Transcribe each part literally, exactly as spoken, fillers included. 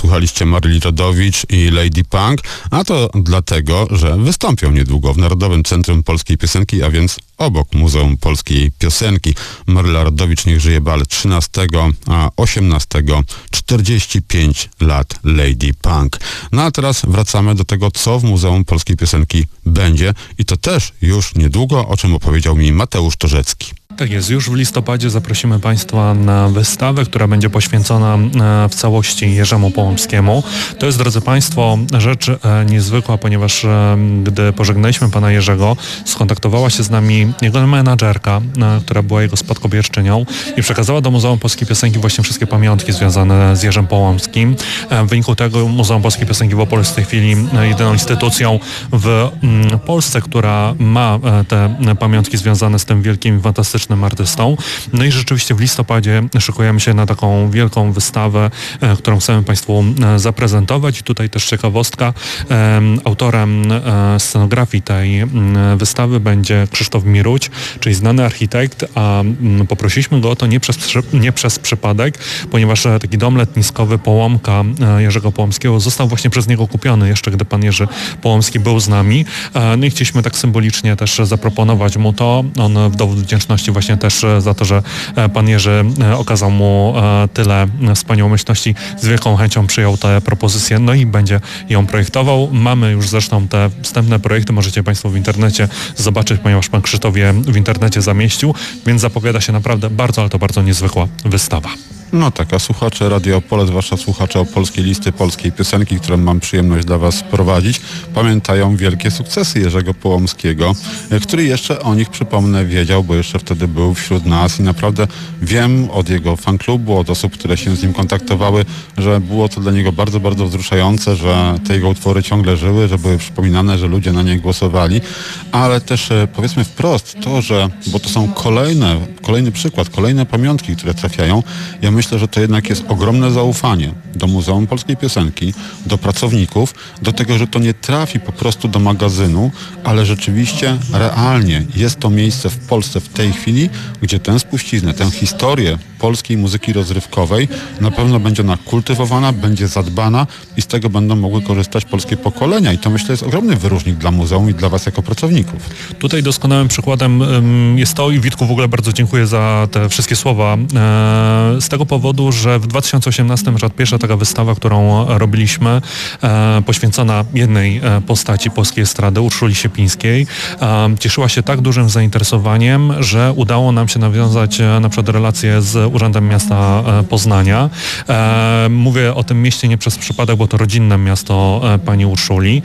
słuchaliście Maryli Rodowicz i Lady Punk, a to dlatego, że wystąpią niedługo w Narodowym Centrum Polskiej Piosenki, a więc obok Muzeum Polskiej Piosenki. Maryla Rodowicz, niech żyje bal trzynastego, a osiemnastego czterdzieści pięć lat Lady Punk. No a teraz wracamy do tego, co w Muzeum Polskiej Piosenki będzie i to też już niedługo, o czym opowiedział mi Mateusz Torzecki. Tak jest, już w listopadzie zaprosimy Państwa na wystawę, która będzie poświęcona w całości Jerzemu Połomskiemu. To jest, drodzy Państwo, rzecz niezwykła, ponieważ gdy pożegnaliśmy pana Jerzego, skontaktowała się z nami jego menadżerka, która była jego spadkobierczynią i przekazała do Muzeum Polskiej Piosenki właśnie wszystkie pamiątki związane z Jerzem Połomskim. W wyniku tego Muzeum Polskiej Piosenki w Opolu jest w tej chwili jedyną instytucją w Polsce, która ma te pamiątki związane z tym wielkim, fantastycznym artystą. No i rzeczywiście w listopadzie szykujemy się na taką wielką wystawę, e, którą chcemy Państwu e, zaprezentować. I tutaj też ciekawostka. E, autorem e, scenografii tej e, wystawy będzie Krzysztof Miruć, czyli znany architekt, a m, poprosiliśmy go o to nie przez, nie przez przypadek, ponieważ e, taki dom letniskowy Połomka e, Jerzego Połomskiego został właśnie przez niego kupiony, jeszcze gdy pan Jerzy Połomski był z nami. E, no i chcieliśmy tak symbolicznie też zaproponować mu to. On w dowód wdzięczności właśnie też za to, że pan Jerzy okazał mu tyle wspaniałomyślności, z wielką chęcią przyjął tę propozycję, no i będzie ją projektował. Mamy już zresztą te wstępne projekty, możecie Państwo w internecie zobaczyć, ponieważ pan Krzysztof je w internecie zamieścił, więc zapowiada się naprawdę bardzo, ale to bardzo niezwykła wystawa. No tak, a słuchacze Radio Opole, zwłaszcza słuchacze Opolskiej Listy Polskiej Piosenki, którą mam przyjemność dla Was prowadzić, pamiętają wielkie sukcesy Jerzego Połomskiego, który jeszcze o nich, przypomnę, wiedział, bo jeszcze wtedy był wśród nas i naprawdę wiem od jego fanklubu, od osób, które się z nim kontaktowały, że było to dla niego bardzo, bardzo wzruszające, że te jego utwory ciągle żyły, że były przypominane, że ludzie na nie głosowali, ale też powiedzmy wprost to, że, bo to są kolejne, kolejny przykład, kolejne pamiątki, które trafiają. Ja myślę, że to jednak jest ogromne zaufanie do Muzeum Polskiej Piosenki, do pracowników, do tego, że to nie trafi po prostu do magazynu, ale rzeczywiście realnie jest to miejsce w Polsce w tej chwili, gdzie tę spuściznę, tę historię polskiej muzyki rozrywkowej na pewno będzie ona kultywowana, będzie zadbana i z tego będą mogły korzystać polskie pokolenia i to myślę jest ogromny wyróżnik dla muzeum i dla Was jako pracowników. Tutaj doskonałym przykładem jest to i Witku w ogóle bardzo dziękuję za te wszystkie słowa. Z tego powodu, że w dwa tysiące osiemnastym na przykład pierwsza taka wystawa, którą robiliśmy, poświęcona jednej postaci polskiej estrady, Urszuli Siepińskiej, cieszyła się tak dużym zainteresowaniem, że udało nam się nawiązać na przykład relacje z Urzędem Miasta Poznania. Mówię o tym mieście nie przez przypadek, bo to rodzinne miasto pani Urszuli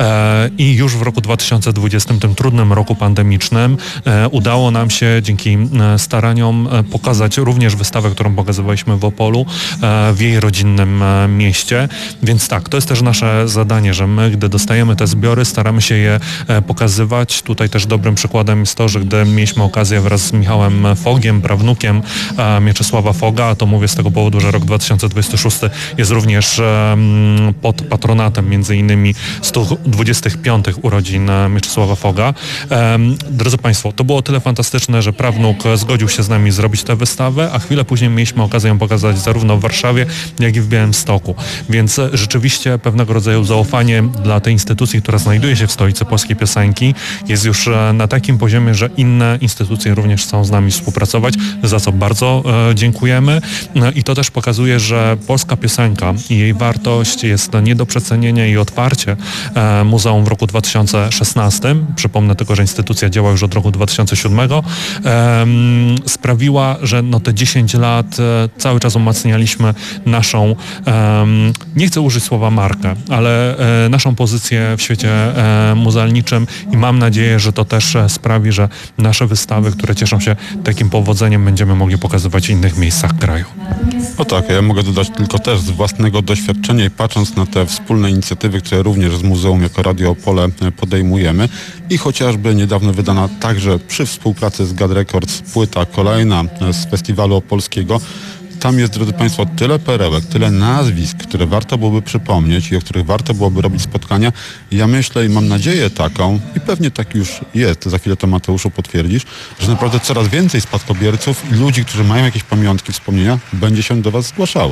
i już w roku dwa tysiące dwudziestym, tym trudnym roku pandemicznym, udało nam się dzięki staraniom pokazać również wystawę, którą pokazywaliśmy w Opolu, w jej rodzinnym mieście. Więc tak, to jest też nasze zadanie, że my, gdy dostajemy te zbiory, staramy się je pokazywać. Tutaj też dobrym przykładem jest to, że gdy mieliśmy okazję wraz z Michałem Fogiem, prawnukiem Mieczysława Foga, to mówię z tego powodu, że rok dwa tysiące dwudziesty szósty jest również pod patronatem między innymi stu dwudziestych piątych urodzin Mieczysława Foga. Drodzy Państwo, to było tyle fantastyczne, że prawnuk zgodził się z nami zrobić tę wystawę, a chwilę później mieliśmy okazję ją pokazać zarówno w Warszawie, jak i w Białymstoku. Więc rzeczywiście pewnego rodzaju zaufanie dla tej instytucji, która znajduje się w stolicy polskiej piosenki, jest już na takim poziomie, że inne instytucje również chcą z nami współpracować, za co bardzo e, dziękujemy. I to też pokazuje, że polska piosenka i jej wartość jest nie do przecenienia i otwarcie e, muzeum w roku dwa tysiące szesnastym, przypomnę tylko, że instytucja działa już od roku dwa tysiące siódmego, e, sprawiła, że no te dziesięć lat e, cały czas umacnialiśmy naszą, e, nie chcę użyć słowa markę, ale e, naszą pozycję w świecie e, muzealniczym i mam nadzieję, że to też sprawi, że nasze wystawy, które cieszą się takim powodzeniem, będziemy mogli pokazywać w innych miejscach kraju. No tak, ja mogę dodać tylko też z własnego doświadczenia i patrząc na te wspólne inicjatywy, które również z Muzeum jako Radio Opole podejmujemy i chociażby niedawno wydana także przy współpracy z G A D Records płyta kolejna z Festiwalu Opolskiego. Tam jest, drodzy Państwo, tyle perełek, tyle nazwisk, które warto byłoby przypomnieć i o których warto byłoby robić spotkania. Ja myślę i mam nadzieję taką, i pewnie tak już jest, za chwilę to Mateuszu potwierdzisz, że naprawdę coraz więcej spadkobierców i ludzi, którzy mają jakieś pamiątki, wspomnienia, będzie się do Was zgłaszało.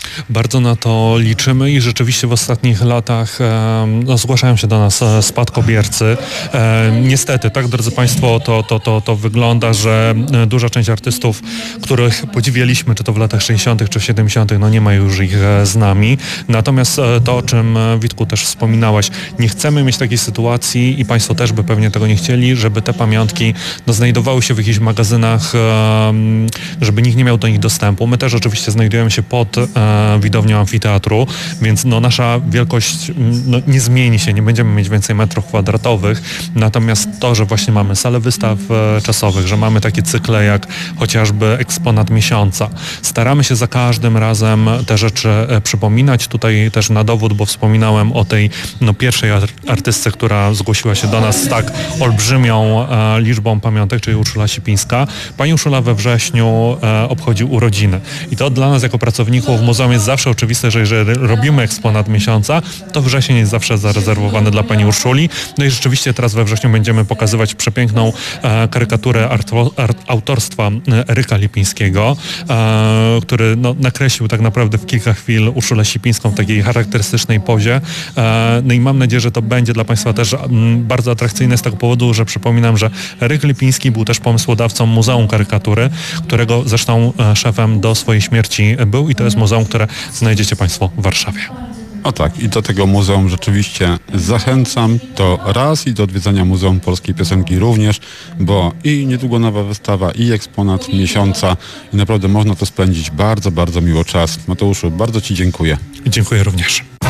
Bardzo na to liczymy i rzeczywiście w ostatnich latach e, no, zgłaszają się do nas e, spadkobiercy. E, niestety, tak drodzy Państwo, to, to, to, to wygląda, że e, duża część artystów, których podziwialiśmy, czy to w latach sześćdziesiątych czy siedemdziesiątych, no nie ma już ich e, z nami. Natomiast e, to, o czym e, Witku też wspominałaś, nie chcemy mieć takiej sytuacji i Państwo też by pewnie tego nie chcieli, żeby te pamiątki no, znajdowały się w jakichś magazynach, e, żeby nikt nie miał do nich dostępu. My też oczywiście znajdujemy się pod e, widownią amfiteatru, więc no, nasza wielkość no, nie zmieni się, nie będziemy mieć więcej metrów kwadratowych, natomiast to, że właśnie mamy salę wystaw e, czasowych, że mamy takie cykle jak chociażby eksponat miesiąca, staramy się za każdym razem te rzeczy e, przypominać. Tutaj też na dowód, bo wspominałem o tej no, pierwszej ar- artystce, która zgłosiła się do nas z tak olbrzymią e, liczbą pamiątek, czyli Urszula Sipińska. Pani Urszula we wrześniu e, obchodzi urodziny i to dla nas jako pracowników muzeum jest zawsze oczywiste, że jeżeli robimy eksponat miesiąca, to wrzesień jest zawsze zarezerwowany dla pani Urszuli. No i rzeczywiście teraz we wrześniu będziemy pokazywać przepiękną e, karykaturę artwo, art, autorstwa Eryka Lipińskiego, e, który no, nakreślił tak naprawdę w kilka chwil Urszulę Sipińską w takiej charakterystycznej pozie. E, no i mam nadzieję, że to będzie dla Państwa też m, bardzo atrakcyjne z tego powodu, że przypominam, że Eryk Lipiński był też pomysłodawcą Muzeum Karykatury, którego zresztą e, szefem do swojej śmierci był i to jest muzeum, które znajdziecie Państwo w Warszawie. O tak, i do tego muzeum rzeczywiście zachęcam. To raz i do odwiedzania Muzeum Polskiej Piosenki również, bo i niedługo nowa wystawa, i eksponat miesiąca i naprawdę można to spędzić bardzo, bardzo miło czas. Mateuszu, bardzo Ci dziękuję. Dziękuję również.